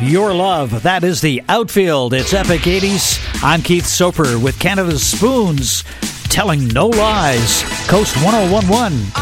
Your Love. That is the Outfield. It's Epic 80s. I'm Keith Soper with Canada's Spoons, telling no lies. Coast 1011.